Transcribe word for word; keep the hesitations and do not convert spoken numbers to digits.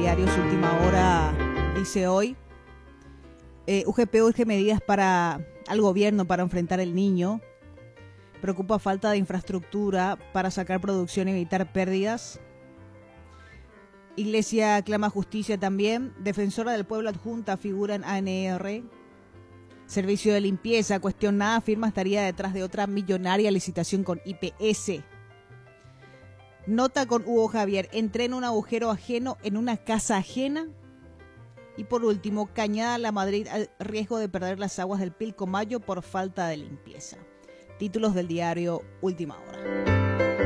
diario Su Última Hora dice hoy, eh, U G P urge medidas para al gobierno para enfrentar el Niño. Preocupa falta de infraestructura para sacar producción y evitar pérdidas. Iglesia clama justicia también. Defensora del Pueblo adjunta figura en A N R. Servicio de limpieza cuestionada afirma estaría detrás de otra millonaria licitación con I P S. Nota con Hugo Javier. Entré en un agujero ajeno en una casa ajena. Y por último, Cañada La Madrid al riesgo de perder las aguas del Pilcomayo por falta de limpieza. Títulos del diario Última Hora.